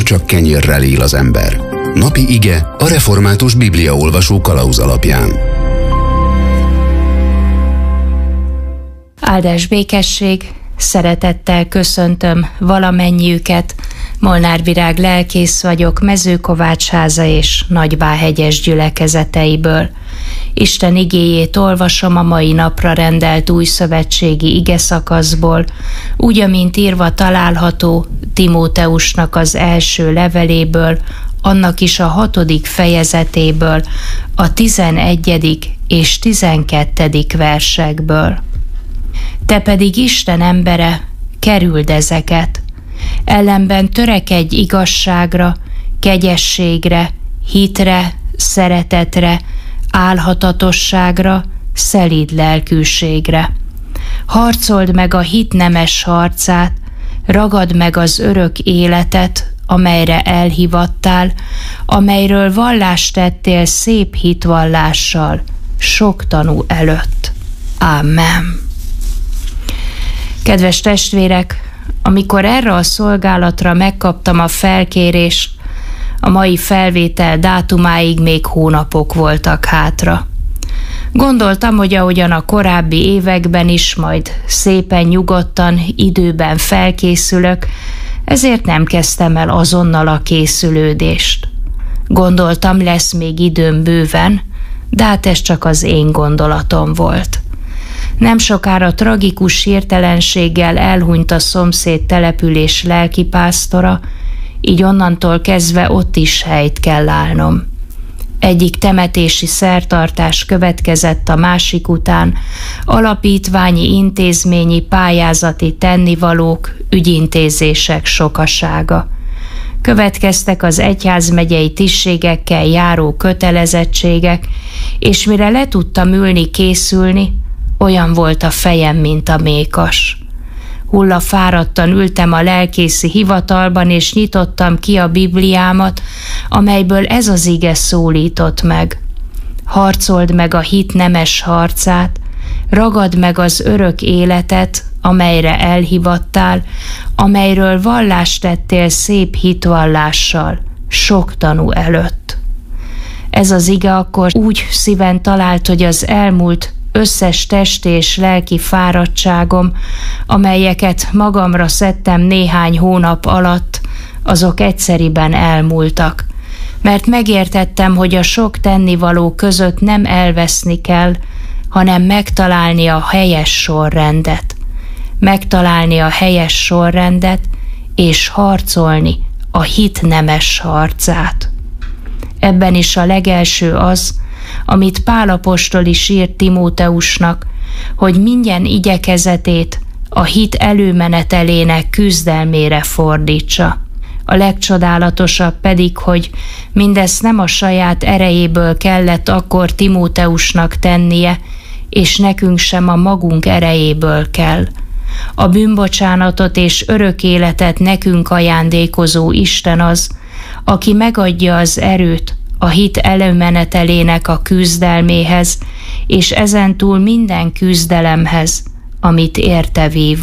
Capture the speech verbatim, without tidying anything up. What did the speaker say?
csak kenyérrel él az ember. Napi ige a református bibliaolvasó kalauz alapján. Áldás békesség, szeretettel köszöntöm valamennyiüket. Molnár Virág lelkész vagyok, Mezőkovácsháza és Nagybáhegyes gyülekezeteiből. Isten igéjét olvasom a mai napra rendelt újszövetségi igeszakaszból, úgy, amint írva található Timóteusnak az első leveléből, annak is a hatodik fejezetéből, a tizenegyedik és tizenkettedik versekből. Te pedig Isten embere, kerüld ezeket, ellenben törekedj igazságra, kegyességre, hitre, szeretetre, álhatatosságra, szelíd lelkűségre. Harcold meg a hit nemes harcát, ragad meg az örök életet, amelyre elhivattál, amelyről vallást tettél szép hitvallással, sok tanú előtt. Ámen. Kedves testvérek, amikor erre a szolgálatra megkaptam a felkérést, a mai felvétel dátumáig még hónapok voltak hátra. Gondoltam, hogy ahogyan a korábbi években is, majd szépen nyugodtan, időben felkészülök, ezért nem kezdtem el azonnal a készülődést. Gondoltam, lesz még időm bőven, de hát ez csak az én gondolatom volt. Nem sokára tragikus hirtelenséggel elhunyt a szomszéd település lelkipásztora, így onnantól kezdve ott is helyt kell állnom. Egyik temetési szertartás következett a másik után, alapítványi, intézményi, pályázati tennivalók, ügyintézések sokasága. Következtek az egyházmegyei tisztségekkel járó kötelezettségek, és mire le tudtam ülni, készülni, olyan volt a fejem, mint a mékas. Hullafáradtan ültem a lelkészi hivatalban, és nyitottam ki a Bibliámat, amelyből ez az ige szólított meg. Harcold meg a hit nemes harcát, ragad meg az örök életet, amelyre elhivattál, amelyről vallást tettél szép hitvallással, sok tanú előtt. Ez az ige akkor úgy szíven talált, hogy az elmúlt összes testi és lelki fáradtságom, amelyeket magamra szedtem néhány hónap alatt, azok egyszeriben elmúltak, mert megértettem, hogy a sok tennivaló között nem elveszni kell, hanem megtalálni a helyes sorrendet. Megtalálni a helyes sorrendet, és harcolni a hit nemes harcát. Ebben is a legelső az, amit Pál apostol is írt Timóteusnak, hogy minden igyekezetét a hit előmenetelének küzdelmére fordítsa. A legcsodálatosabb pedig, hogy mindezt nem a saját erejéből kellett akkor Timóteusnak tennie, és nekünk sem a magunk erejéből kell. A bűnbocsánatot és örök életet nekünk ajándékozó Isten az, aki megadja az erőt a hit előmenetelének a küzdelméhez, és ezentúl minden küzdelemhez, amit érte vív.